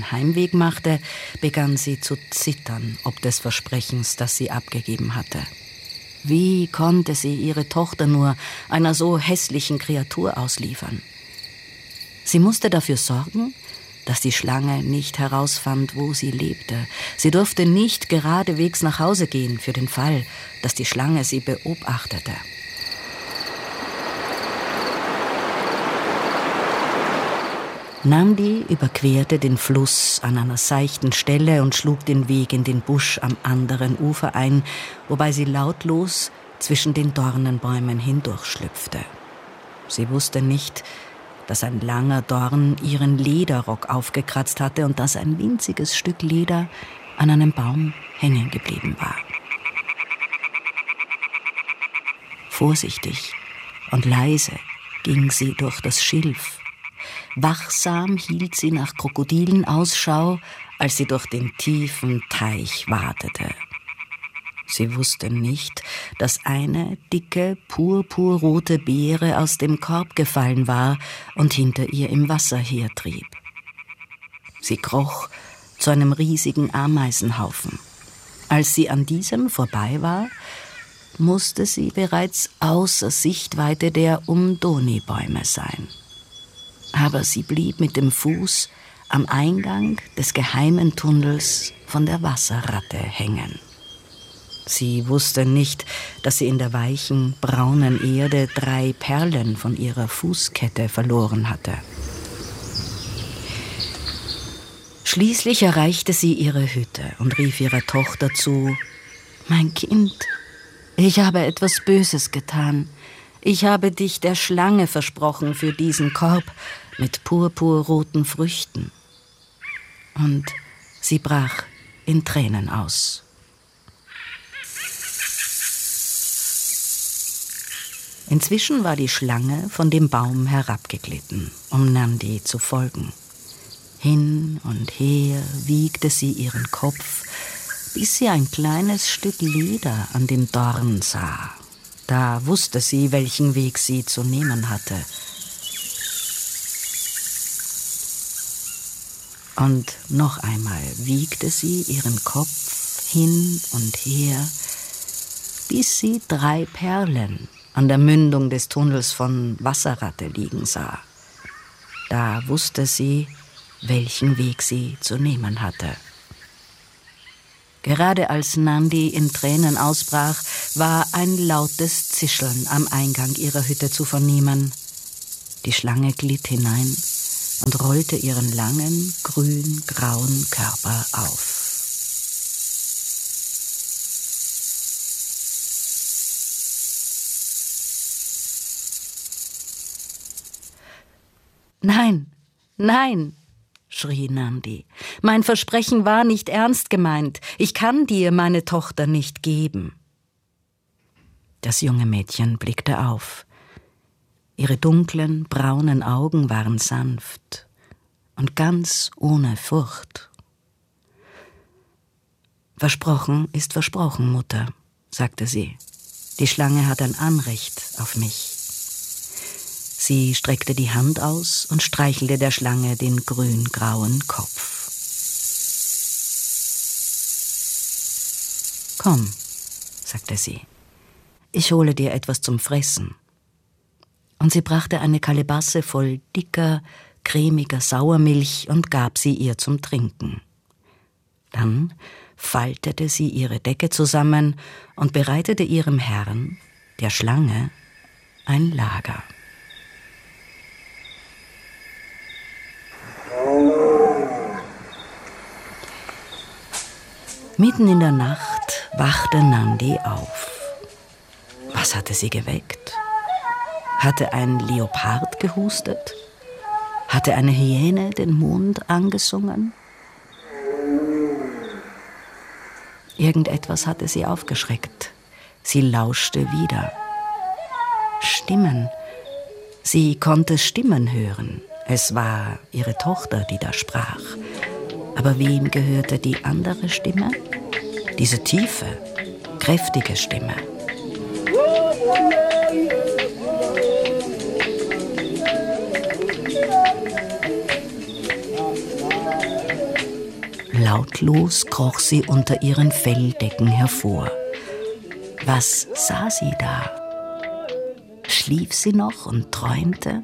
Heimweg machte, begann sie zu zittern, ob des Versprechens, das sie abgegeben hatte. Wie konnte sie ihre Tochter nur einer so hässlichen Kreatur ausliefern? Sie musste dafür sorgen, dass die Schlange nicht herausfand, wo sie lebte. Sie durfte nicht geradewegs nach Hause gehen, für den Fall, dass die Schlange sie beobachtete. Nandi überquerte den Fluss an einer seichten Stelle und schlug den Weg in den Busch am anderen Ufer ein, wobei sie lautlos zwischen den Dornenbäumen hindurchschlüpfte. Sie wusste nicht, dass ein langer Dorn ihren Lederrock aufgekratzt hatte und dass ein winziges Stück Leder an einem Baum hängen geblieben war. Vorsichtig und leise ging sie durch das Schilf. Wachsam hielt sie nach Krokodilen Ausschau, als sie durch den tiefen Teich watete. Sie wusste nicht, dass eine dicke, purpurrote Beere aus dem Korb gefallen war und hinter ihr im Wasser hertrieb. Sie kroch zu einem riesigen Ameisenhaufen. Als sie an diesem vorbei war, musste sie bereits außer Sichtweite der Umdoni-Bäume sein. Aber sie blieb mit dem Fuß am Eingang des geheimen Tunnels von der Wasserratte hängen. Sie wusste nicht, dass sie in der weichen, braunen Erde 3 Perlen von ihrer Fußkette verloren hatte. Schließlich erreichte sie ihre Hütte und rief ihrer Tochter zu: »Mein Kind, ich habe etwas Böses getan. Ich habe dich der Schlange versprochen für diesen Korb mit purpurroten Früchten.« Und sie brach in Tränen aus. Inzwischen war die Schlange von dem Baum herabgeglitten, um Nandi zu folgen. Hin und her wiegte sie ihren Kopf, bis sie ein kleines Stück Leder an dem Dorn sah. Da wusste sie, welchen Weg sie zu nehmen hatte. Und noch einmal wiegte sie ihren Kopf hin und her, bis sie 3 Perlen an der Mündung des Tunnels von Wasserratte liegen sah. Da wusste sie, welchen Weg sie zu nehmen hatte. Gerade als Nandi in Tränen ausbrach, war ein lautes Zischeln am Eingang ihrer Hütte zu vernehmen. Die Schlange glitt hinein und rollte ihren langen, grün-grauen Körper auf. »Nein, nein«, schrie Nandi. »Mein Versprechen war nicht ernst gemeint. Ich kann dir meine Tochter nicht geben.« Das junge Mädchen blickte auf. Ihre dunklen, braunen Augen waren sanft und ganz ohne Furcht. »Versprochen ist versprochen, Mutter«, sagte sie. »Die Schlange hat ein Anrecht auf mich.« Sie streckte die Hand aus und streichelte der Schlange den grün-grauen Kopf. »Komm«, sagte sie, »ich hole dir etwas zum Fressen.« Und sie brachte eine Kalebasse voll dicker, cremiger Sauermilch und gab sie ihr zum Trinken. Dann faltete sie ihre Decke zusammen und bereitete ihrem Herrn, der Schlange, ein Lager. Mitten in der Nacht wachte Nandi auf. Was hatte sie geweckt? Hatte ein Leopard gehustet? Hatte eine Hyäne den Mond angesungen? Irgendetwas hatte sie aufgeschreckt. Sie lauschte wieder. Stimmen. Sie konnte Stimmen hören. Es war ihre Tochter, die da sprach. Aber wem gehörte die andere Stimme? Diese tiefe, kräftige Stimme. Lautlos kroch sie unter ihren Felldecken hervor. Was sah sie da? Schlief sie noch und träumte?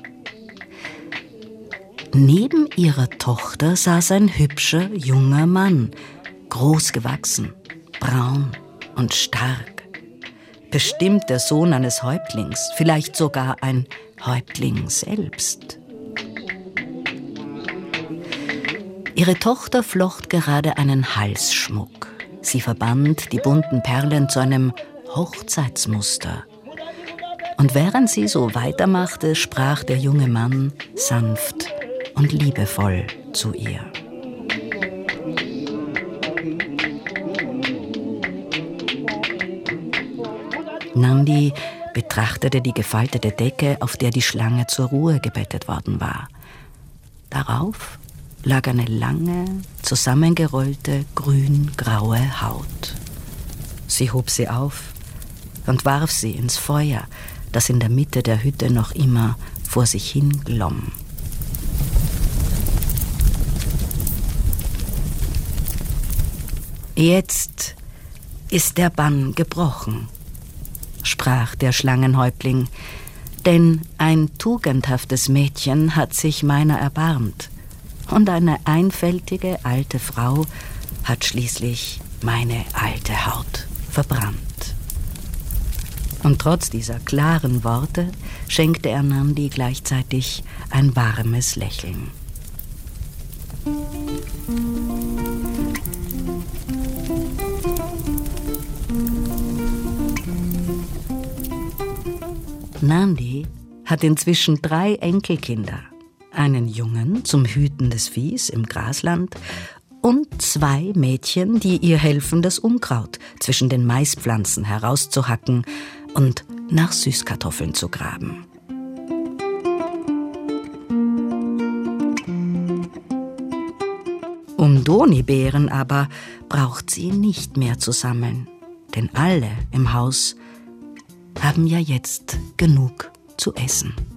Neben ihrer Tochter saß ein hübscher, junger Mann, groß gewachsen, braun und stark. Bestimmt der Sohn eines Häuptlings, vielleicht sogar ein Häuptling selbst. Ihre Tochter flocht gerade einen Halsschmuck. Sie verband die bunten Perlen zu einem Hochzeitsmuster. Und während sie so weitermachte, sprach der junge Mann sanft und liebevoll zu ihr. Nandi betrachtete die gefaltete Decke, auf der die Schlange zur Ruhe gebettet worden war. Darauf lag eine lange, zusammengerollte, grün-graue Haut. Sie hob sie auf und warf sie ins Feuer, das in der Mitte der Hütte noch immer vor sich hin glomm. Jetzt ist der Bann gebrochen, sprach der Schlangenhäuptling, denn ein tugendhaftes Mädchen hat sich meiner erbarmt und eine einfältige alte Frau hat schließlich meine alte Haut verbrannt. Und trotz dieser klaren Worte schenkte er Nandi gleichzeitig ein warmes Lächeln. Nandi hat inzwischen 3 Enkelkinder. Einen Jungen zum Hüten des Viehs im Grasland und 2 Mädchen, die ihr helfen, das Unkraut zwischen den Maispflanzen herauszuhacken und nach Süßkartoffeln zu graben. Um Donibeeren aber braucht sie nicht mehr zu sammeln, denn alle im Haus haben ja jetzt genug zu essen.